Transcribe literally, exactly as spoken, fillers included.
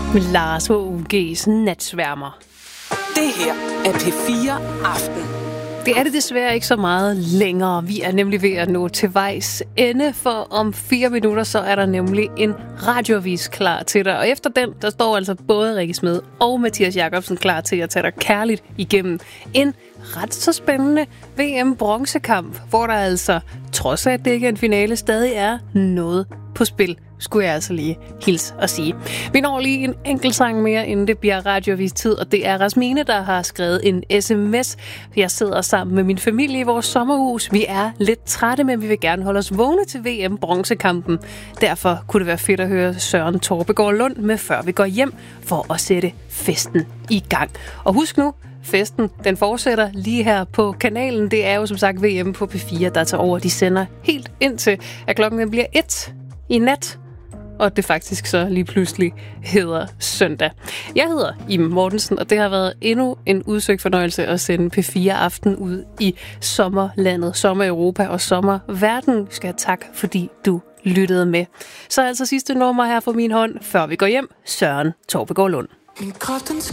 Med Lars og U G's Natsværmer. Det her er P fire Aften. Det er det desværre ikke så meget længere. Vi er nemlig ved at nå til vejs ende, for om fire minutter, så er der nemlig en radioavis klar til dig. Og efter den, der står altså både Rikke Smed og Mathias Jacobsen klar til at tage dig kærligt igennem en ret så spændende V M-bronzekamp, hvor der altså, trods af at det ikke er en finale, stadig er noget på spil, skulle jeg altså lige hilse og sige. Vi når lige en enkelt sang mere, inden det bliver radioavis-tid, og det er Rasmine, der har skrevet en sms. Jeg sidder sammen med min familie i vores sommerhus. Vi er lidt trætte, men vi vil gerne holde os vågne til V M-bronzekampen. Derfor kunne det være fedt at høre Søren Torpegaard Lund med Før vi går hjem, for at sætte festen i gang. Og husk nu, festen, den fortsætter lige her på kanalen. Det er jo som sagt V M på P fire, der tager over. De sender helt indtil, at klokken den bliver et i nat, og det faktisk så lige pludselig hedder søndag. Jeg hedder Iben Mortensen, og det har været endnu en udsøgt fornøjelse at sende P fire Aften ud i sommerlandet, sommer-Europa og sommerverden. Skal jeg tak, fordi du lyttede med. Så altså sidste nummer her fra min hånd, før vi går hjem, Søren Torpegaard Lund. Min krop, den skal